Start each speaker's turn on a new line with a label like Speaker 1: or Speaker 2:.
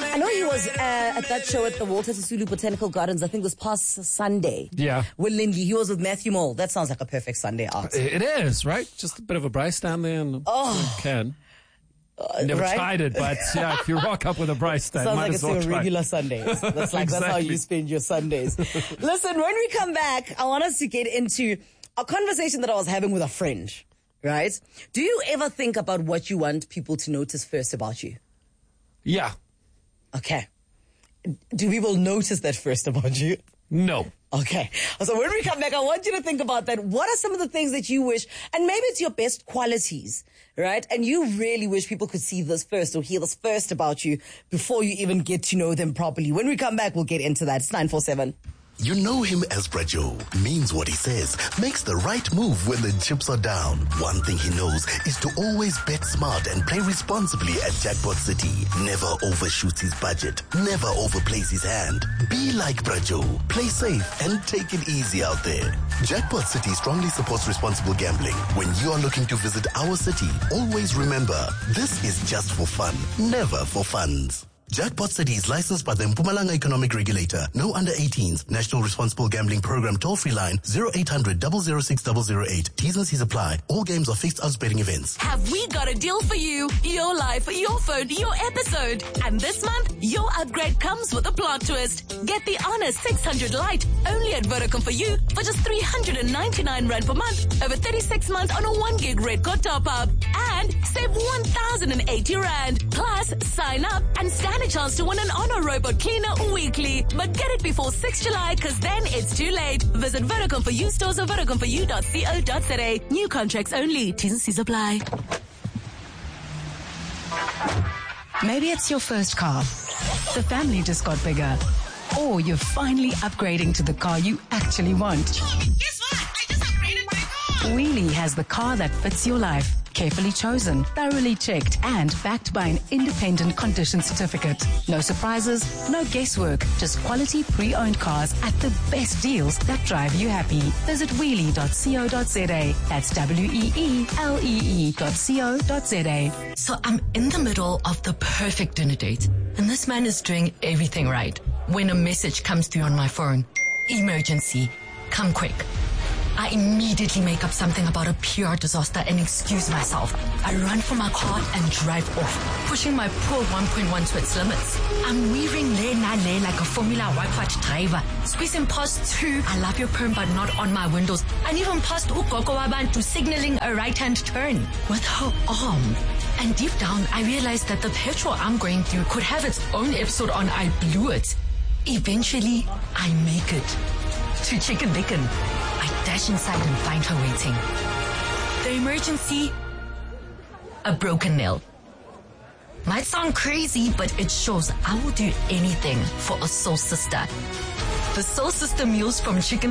Speaker 1: I know he was at that show at the Walter Sisulu Botanical Gardens, I think it was past Sunday.
Speaker 2: Yeah.
Speaker 1: With Lindy. He was with Matthew Mole. That sounds like a perfect Sunday out.
Speaker 2: It is, right? Just a bit of a brace down there and can. Never
Speaker 1: right?
Speaker 2: tried it, but yeah, if you rock up with a brace, then
Speaker 1: Sounds
Speaker 2: might
Speaker 1: like
Speaker 2: as
Speaker 1: it's
Speaker 2: well
Speaker 1: your
Speaker 2: try.
Speaker 1: regular Sundays. That's like that's how
Speaker 2: Exactly.
Speaker 1: you spend your Sundays. Listen, when we come back, I want us to get into a conversation that I was having with a friend, right? Do you ever think about what you want people to notice first about you?
Speaker 2: Yeah.
Speaker 1: Okay. Do people notice that first about you?
Speaker 2: No.
Speaker 1: Okay. So when we come back, I want you to think about that. What are some of the things that you wish, and maybe it's your best qualities, right? And you really wish people could see this first or hear this first about you before you even get to know them properly. When we come back, we'll get into that. It's 947.
Speaker 3: You know him as Brajo, means what he says, makes the right move when the chips are down. One thing he knows is to always bet smart and play responsibly at Jackpot City. Never overshoots his budget, never overplays his hand. Be like Brajo, play safe and take it easy out there. Jackpot City strongly supports responsible gambling. When you are looking to visit our city, always remember, this is just for fun, never for funds. Jackpot City is licensed by the Mpumalanga Economic Regulator. No under 18s. National Responsible Gambling Program toll-free line 0800 006 008. T's and C's apply. All games are fixed odds betting events.
Speaker 4: Have we got a deal for you? Your life, your phone, your episode. And this month, your upgrade comes with a plot twist. Get the Honor 600 Lite only at Vodacom for you for just 399 Rand per month over 36 months on a 1 gig red card top-up. And save 1,080 Rand. Plus, sign up and stand a chance to win an Honor Robot Cleaner weekly. But get it before 6 July because then it's too late. Visit Vodacom for you stores or vodacomforyou.co.za. New contracts only. T's and C's apply.
Speaker 5: Maybe it's your first car. The family just got bigger. Or you're finally upgrading to the car you actually want.
Speaker 6: Guess what? I just upgraded my car.
Speaker 5: Wheelie has the car that fits your life. Carefully chosen, thoroughly checked, and backed by an independent condition certificate. No surprises, no guesswork, just quality pre-owned cars at the best deals that drive you happy. Visit wheelie.co.za. That's WEELEE.co.za.
Speaker 7: So I'm in the middle of the perfect dinner date, and this man is doing everything right when a message comes through on my phone. Emergency. Come quick. I immediately make up something about a PR disaster and excuse myself. I run for my car and drive off, pushing my poor 1.1 to its limits. I'm weaving lane na lane like a Formula White driver, squeezing past two I love your perm but not on my windows, and even past Ukoko Wabantu signaling a right-hand turn with her arm. And deep down, I realized that the petrol I'm going through could have its own episode on I Blew It. Eventually, I make it to Chicken Licken. I dash inside and find her waiting. The emergency, a broken nail. Might sound crazy, but it shows I will do anything for a soul sister. The Soul Sister meals from Chicken